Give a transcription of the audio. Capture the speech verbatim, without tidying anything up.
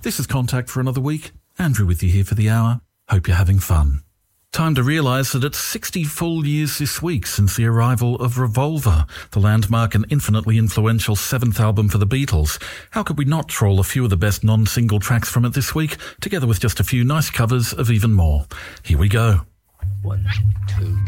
This is Contact for another week. Andrew with you here for the hour. Hope you're having fun. Time to realise that it's sixty full years this week since the arrival of Revolver, the landmark and infinitely influential seventh album for the Beatles. How could we not troll a few of the best non-single tracks from it this week, together with just a few nice covers of even more? Here we go. One, two...